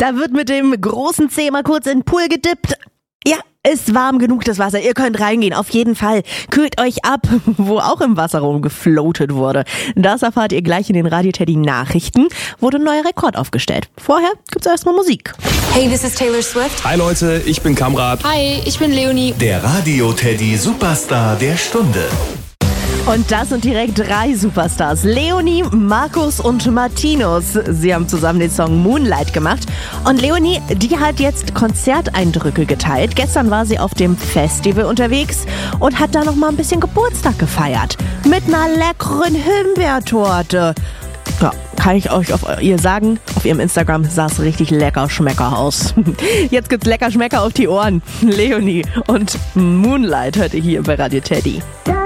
Da wird mit dem großen Zeh mal kurz in den Pool gedippt. Ja, ist warm genug das Wasser. Ihr könnt reingehen, auf jeden Fall. Kühlt euch ab, wo auch im Wasser rumgefloatet wurde. Das erfahrt ihr gleich in den Radio Teddy Nachrichten. Wurde ein neuer Rekord aufgestellt. Vorher gibt's erstmal Musik. Hey, this is Taylor Swift. Hi Leute, ich bin Kamrat. Hi, ich bin Leonie. Der Radio Teddy Superstar der Stunde. Und das sind direkt 3 Superstars. Leonie, Markus und Martinus. Sie haben zusammen den Song Moonlight gemacht. Und Leonie, die hat jetzt Konzerteindrücke geteilt. Gestern war sie auf dem Festival unterwegs und hat da noch mal ein bisschen Geburtstag gefeiert. Mit einer leckeren Himbeertorte. Ja, kann ich euch auf ihr sagen, auf ihrem Instagram sah es richtig lecker Schmecker aus. Jetzt gibt's lecker Schmecker auf die Ohren. Leonie und Moonlight hört ihr hier bei Radio Teddy.